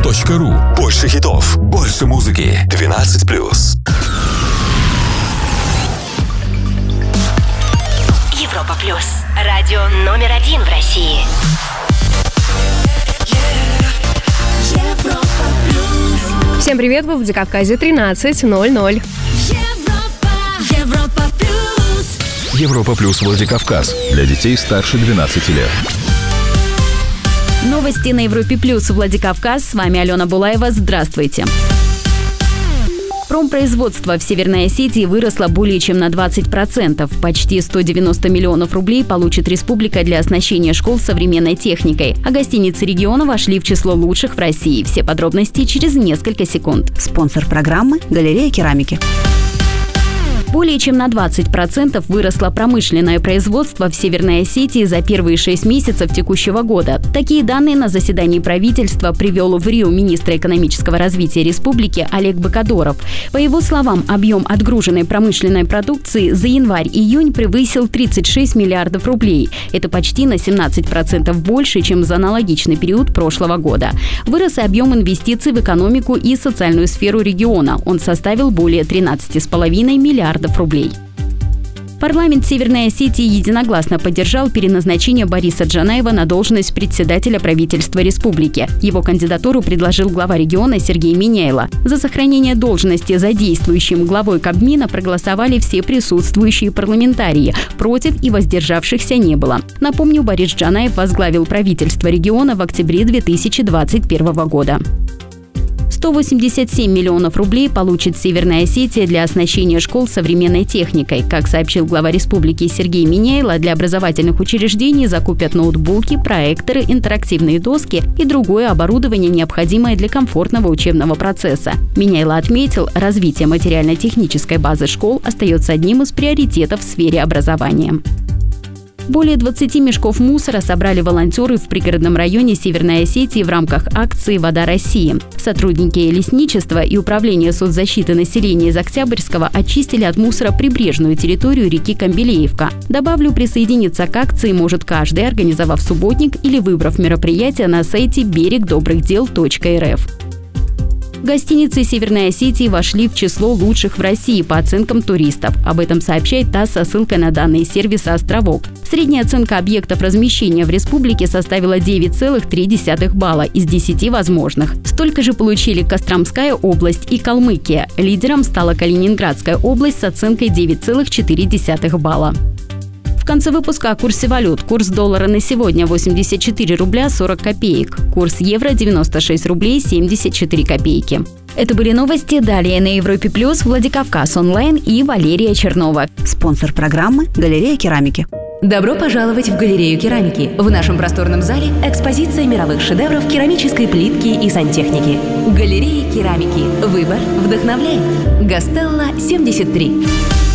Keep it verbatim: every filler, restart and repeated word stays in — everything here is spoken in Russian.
точка ру. Больше хитов, больше музыки. двенадцать плюс. Европа плюс. Радио номер один в России. Европа плюс. Всем привет, во Владикавказе тринадцать ноль ноль. Европа, Европа плюс. Европа плюс Владикавказ. Для детей старше двенадцати лет. Новости на Европе плюс Владикавказ. С вами Алена Булаева. Здравствуйте. Промпроизводство в Северной Осетии выросло более чем на двадцать процентов. Почти сто девяносто миллионов рублей получит республика для оснащения школ современной техникой. А гостиницы региона вошли в число лучших в России. Все подробности через несколько секунд. Спонсор программы – галерея керамики. Более чем на двадцать процентов выросло промышленное производство в Северной Осетии за первые шесть месяцев текущего года. Такие данные на заседании правительства привел в Рио министр экономического развития республики Олег Бакадоров. По его словам, объем отгруженной промышленной продукции за январь-июнь превысил тридцать шесть миллиардов рублей. Это почти на семнадцать процентов больше, чем за аналогичный период прошлого года. Вырос и объем инвестиций в экономику и социальную сферу региона. Он составил более тринадцать целых пять десятых миллиардов рублей. Парламент Северной Осетии единогласно поддержал переназначение Бориса Джанаева на должность председателя правительства республики. Его кандидатуру предложил глава региона Сергей Миняйло. За сохранение должности за действующим главой Кабмина проголосовали все присутствующие парламентарии. Против и воздержавшихся не было. Напомню, Борис Джанаев возглавил правительство региона в октябре две тысячи двадцать первого года. сто восемьдесят семь миллионов рублей получит Северная Осетия для оснащения школ современной техникой. Как сообщил глава республики Сергей Миняйло, для образовательных учреждений закупят ноутбуки, проекторы, интерактивные доски и другое оборудование, необходимое для комфортного учебного процесса. Миняйло отметил, развитие материально-технической базы школ остается одним из приоритетов в сфере образования. Более двадцати мешков мусора собрали волонтеры в пригородном районе Северной Осетии в рамках акции «Вода России». Сотрудники лесничества и управления соцзащиты населения из Октябрьского очистили от мусора прибрежную территорию реки Камбелеевка. Добавлю, присоединиться к акции может каждый, организовав субботник или выбрав мероприятие на сайте берег добрых дел точка эр эф. Гостиницы Северной Осетии вошли в число лучших в России по оценкам туристов. Об этом сообщает ТАСС со ссылкой на данные сервиса «Островок». Средняя оценка объектов размещения в республике составила девять целых три десятых балла из десяти возможных. Столько же получили Костромская область и Калмыкия. Лидером стала Калининградская область с оценкой девять целых четыре десятых балла. В конце выпуска о курсе валют. Курс доллара на сегодня восемьдесят четыре рубля сорок копеек. Курс евро девяносто шесть рублей семьдесят четыре копейки. Это были новости. Далее на Европе плюс Владикавказ онлайн и Валерия Чернова. Спонсор программы – галерея керамики. Добро пожаловать в галерею керамики. В нашем просторном зале экспозиция мировых шедевров керамической плитки и сантехники. Галерея керамики. Выбор вдохновляет. Гастелло семьдесят три.